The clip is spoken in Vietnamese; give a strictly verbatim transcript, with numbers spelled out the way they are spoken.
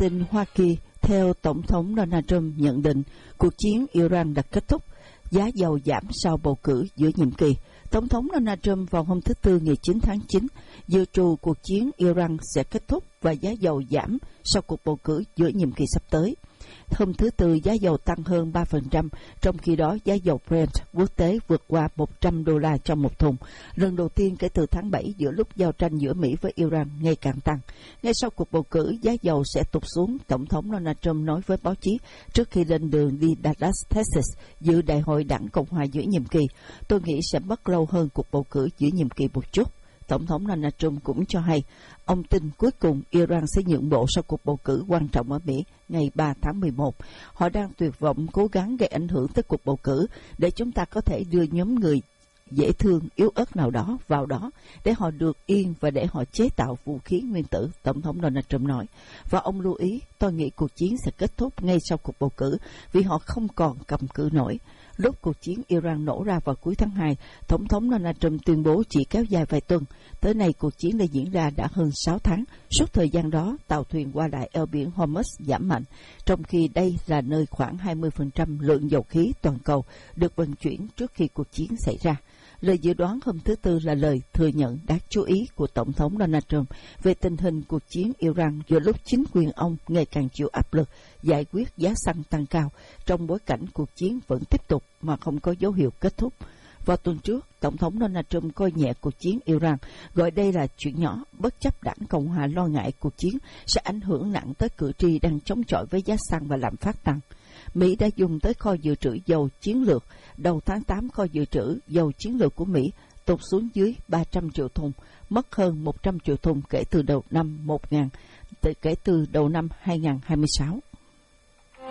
tin Hoa Kỳ, theo Tổng thống Donald Trump nhận định cuộc chiến Iran đã kết thúc, giá dầu giảm sau bầu cử giữa nhiệm kỳ. Tổng thống Donald Trump vào hôm thứ Tư ngày chín tháng chín dự trù cuộc chiến Iran sẽ kết thúc và giá dầu giảm sau cuộc bầu cử giữa nhiệm kỳ sắp tới. Hôm thứ Tư, giá dầu tăng hơn ba phần trăm, trong khi đó giá dầu Brent quốc tế vượt qua một trăm đô la trong một thùng, lần đầu tiên kể từ tháng bảy giữa lúc giao tranh giữa Mỹ với Iran ngày càng tăng. Ngay sau cuộc bầu cử, giá dầu sẽ tụt xuống, Tổng thống Donald Trump nói với báo chí trước khi lên đường đi Dallas, Texas, dự đại hội đảng Cộng hòa giữa nhiệm kỳ. Tôi nghĩ sẽ mất lâu hơn cuộc bầu cử giữa nhiệm kỳ một chút. Tổng thống Donald Trump cũng cho hay, ông tin cuối cùng Iran sẽ nhượng bộ sau cuộc bầu cử quan trọng ở Mỹ ngày ba tháng mười một. Họ đang tuyệt vọng cố gắng gây ảnh hưởng tới cuộc bầu cử để chúng ta có thể đưa nhóm người dễ thương, yếu ớt nào đó vào đó để họ được yên và để họ chế tạo vũ khí nguyên tử, Tổng thống Donald Trump nói. Và ông lưu ý, tôi nghĩ cuộc chiến sẽ kết thúc ngay sau cuộc bầu cử vì họ không còn cầm cự nổi. Lúc cuộc chiến Iran nổ ra vào cuối tháng hai, Tổng thống Donald Trump tuyên bố chỉ kéo dài vài tuần. Tới nay, cuộc chiến đã diễn ra đã hơn sáu tháng. Suốt thời gian đó, tàu thuyền qua lại eo biển Hormuz giảm mạnh, trong khi đây là nơi khoảng hai mươi phần trăm lượng dầu khí toàn cầu được vận chuyển trước khi cuộc chiến xảy ra. Lời dự đoán hôm thứ Tư là lời thừa nhận đáng chú ý của Tổng thống Donald Trump về tình hình cuộc chiến Iran giữa lúc chính quyền ông ngày càng chịu áp lực giải quyết giá xăng tăng cao trong bối cảnh cuộc chiến vẫn tiếp tục mà không có dấu hiệu kết thúc. Vào tuần trước, Tổng thống Donald Trump coi nhẹ cuộc chiến Iran, gọi đây là chuyện nhỏ, bất chấp đảng Cộng hòa lo ngại cuộc chiến sẽ ảnh hưởng nặng tới cử tri đang chống chọi với giá xăng và lạm phát tăng. Mỹ đã dùng tới kho dự trữ dầu chiến lược. Đầu tháng tám, kho dự trữ dầu chiến lược của Mỹ tụt xuống dưới ba trăm triệu thùng, mất hơn một trăm triệu thùng kể từ đầu năm một nghìn, kể từ đầu năm hai nghìn không trăm hai mươi sáu.